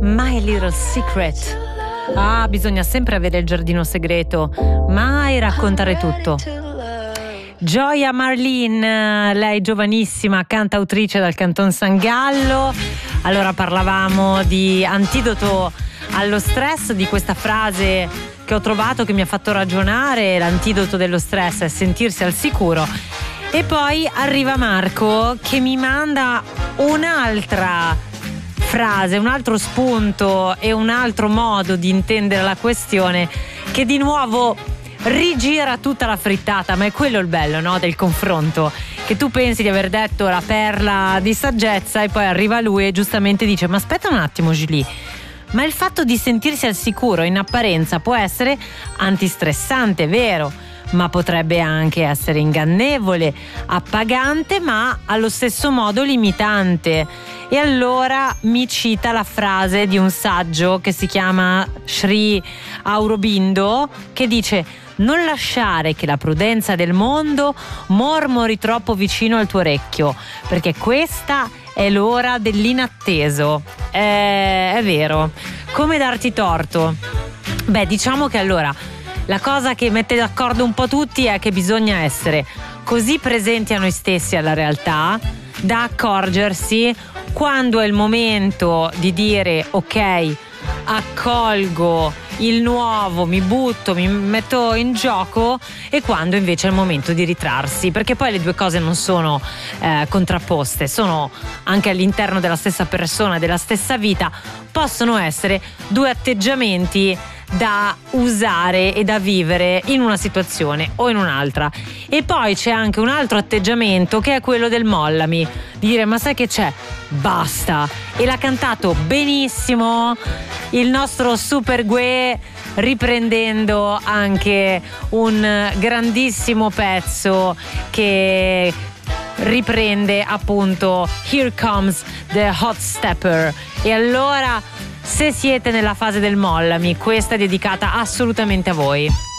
My Little Secret. Ah, bisogna sempre avere il giardino segreto, mai raccontare tutto. Gioia Marlene, lei giovanissima cantautrice dal Canton San Gallo. Allora parlavamo di antidoto allo stress, di questa frase che ho trovato che mi ha fatto ragionare. L'antidoto dello stress è sentirsi al sicuro. E poi arriva Marco che mi manda un'altra frase, un altro spunto e un altro modo di intendere la questione che di nuovo rigira tutta la frittata, ma è quello il bello, no, del confronto, che tu pensi di aver detto la perla di saggezza e poi arriva lui e giustamente dice: ma aspetta un attimo Julie, ma il fatto di sentirsi al sicuro in apparenza può essere antistressante, vero, ma potrebbe anche essere ingannevole, appagante, ma allo stesso modo limitante. E allora mi cita la frase di un saggio che si chiama Sri Aurobindo, che dice: non lasciare che la prudenza del mondo mormori troppo vicino al tuo orecchio, perché questa è l'ora dell'inatteso. È vero. Come darti torto? Beh, diciamo che allora la cosa che mette d'accordo un po' tutti è che bisogna essere così presenti a noi stessi, alla realtà, da accorgersi quando è il momento di dire ok, accolgo il nuovo, mi butto, mi metto in gioco, e quando invece è il momento di ritrarsi, perché poi le due cose non sono contrapposte, sono anche all'interno della stessa persona, della stessa vita, possono essere due atteggiamenti da usare e da vivere in una situazione o in un'altra. E poi c'è anche un altro atteggiamento che è quello del mollami, dire ma sai che c'è? Basta. E l'ha cantato benissimo il nostro Super Gue, riprendendo anche un grandissimo pezzo che riprende appunto Here Comes the Hot Stepper. E allora, se siete nella fase del mollami, questa è dedicata assolutamente a voi.